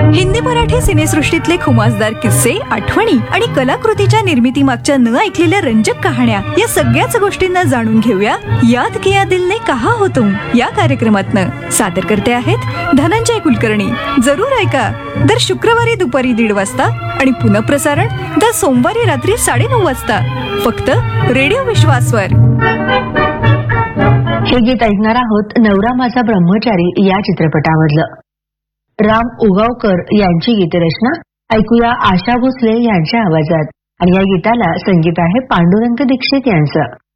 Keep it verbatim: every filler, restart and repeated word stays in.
हिंदी मराठी सिनेसृष्टीतले खुमासदार किस्से, आठवणी आणि कलाकृतीच्या निर्मिती मागच्या न ऐकलेल्या रंजक कहाण्या या सगळ्याच गोष्टींना जाणून घेऊया याद किया दिल ने कहा हो तुम या कार्यक्रमातनं. सादर करते आहेत धनंजय कुलकर्णी. जरूर ऐका दर शुक्रवारी दुपारी दीड वाजता आणि पुनःप्रसारण दर सोमवारी रात्री साडेनऊ वाजता फक्त रेडिओ विश्वासवर. हे गीत ऐकणार आहोत नवरा माझा ब्रह्मचारी या चित्रपटामधलं. राम उगावकर यांची गीतरचना. ऐकूया आशा भोसले यांच्या आवाजात आणि या गीताला संगीत आहे पांडुरंग दीक्षित यांचं.